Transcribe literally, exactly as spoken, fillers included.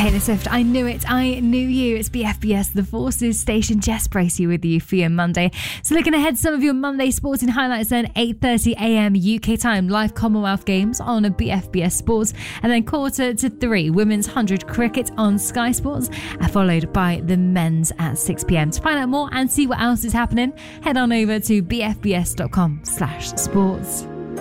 Taylor Swift, I Knew It, I Knew You. It's B F B S, The Forces station. Jess Bracey with you for your Monday. So looking ahead, some of your Monday sporting highlights then, eight thirty a.m. U K time, live Commonwealth Games on a B F B S Sports, and then quarter to three, women's one hundred cricket on Sky Sports, followed by the men's at six p.m. To find out more and see what else is happening, head on over to b f b s dot com slash sports.